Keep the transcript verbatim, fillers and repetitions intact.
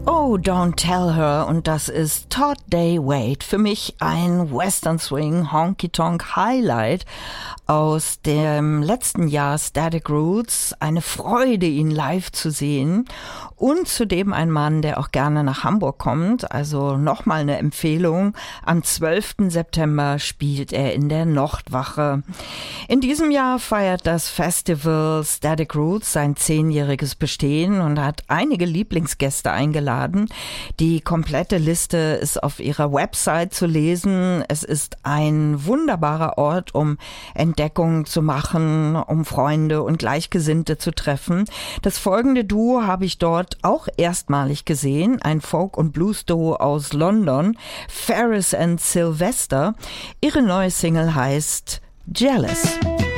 Oh, Don't Tell Her, und das ist Todd Day Wade. Für mich ein Western Swing Honky Tonk Highlight aus dem letzten Jahr Static Roots. Eine Freude, ihn live zu sehen. Und zudem ein Mann, der auch gerne nach Hamburg kommt. Also nochmal eine Empfehlung. Am zwölften September spielt er in der Nordwache. In diesem Jahr feiert das Festival Static Roots sein zehnjähriges Bestehen und hat einige Lieblingsgäste eingeladen. Die komplette Liste ist auf ihrer Website zu lesen. Es ist ein wunderbarer Ort, um Entdeckungen zu machen, um Freunde und Gleichgesinnte zu treffen. Das folgende Duo habe ich dort auch erstmalig gesehen, ein Folk- und Blues-Duo aus London, Ferris and Sylvester. Ihre neue Single heißt Jealous.